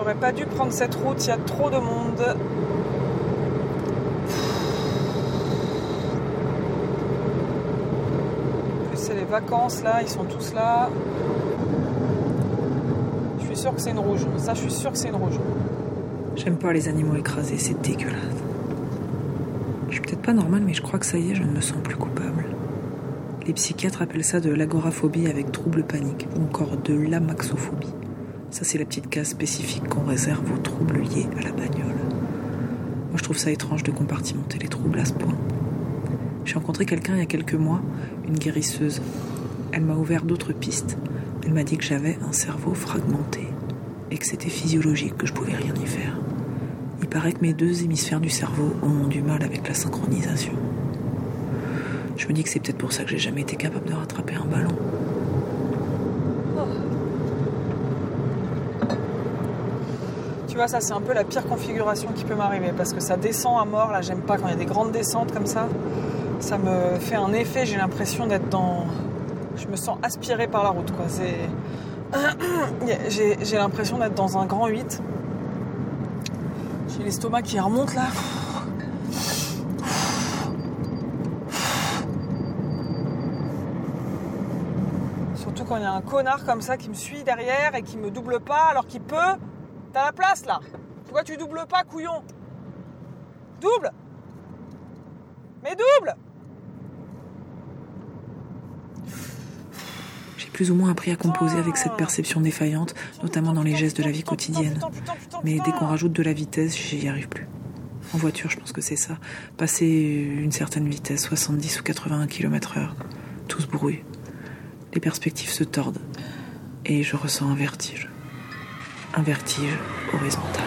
J'aurais pas dû prendre cette route, il y a trop de monde. En plus, c'est les vacances là, ils sont tous là. Je suis sûre que c'est une rouge. Ça, je suis sûre que c'est une rouge. J'aime pas les animaux écrasés, c'est dégueulasse. Je suis peut-être pas normale, mais je crois que ça y est, je ne me sens plus coupable. Les psychiatres appellent ça de l'agoraphobie avec trouble panique, ou encore de l'amaxophobie. Ça, c'est la petite case spécifique qu'on réserve aux troubles liés à la bagnole. Moi, je trouve ça étrange de compartimenter les troubles à ce point. J'ai rencontré quelqu'un il y a quelques mois, une guérisseuse. Elle m'a ouvert d'autres pistes. Elle m'a dit que j'avais un cerveau fragmenté et que c'était physiologique, que je pouvais rien y faire. Il paraît que mes 2 hémisphères du cerveau ont du mal avec la synchronisation. Je me dis que c'est peut-être pour ça que j'ai jamais été capable de rattraper un ballon. Tu vois, ça c'est un peu la pire configuration qui peut m'arriver parce que ça descend à mort. Là, j'aime pas quand il y a des grandes descentes comme ça. Ça me fait un effet, j'ai l'impression d'être dans... Je me sens aspirée par la route, quoi. J'ai l'impression d'être dans un grand 8. J'ai l'estomac qui remonte là. Surtout quand il y a un connard comme ça qui me suit derrière et qui me double pas alors qu'il peut. T'as la place là. Pourquoi tu doubles pas, couillon? Double! Mais double! J'ai plus ou moins appris à composer avec cette perception défaillante, notamment dans les gestes de la vie quotidienne. Mais dès qu'on rajoute de la vitesse, j'y arrive plus. En voiture, je pense que c'est ça. Passer une certaine vitesse, 70 ou 81 km/h, tout se brouille. Les perspectives se tordent. Et je ressens un vertige. Un vertige horizontal.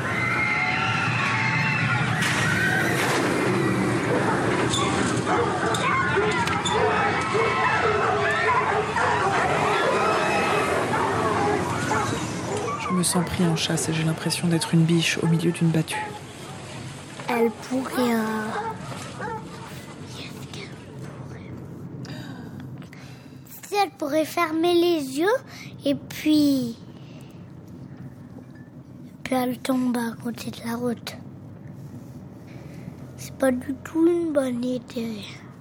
Je me sens pris en chasse et j'ai l'impression d'être une biche au milieu d'une battue. Elle pourrait... Elle pourrait fermer les yeux et puis elle tombe à côté de la route. C'est pas du tout une bonne idée.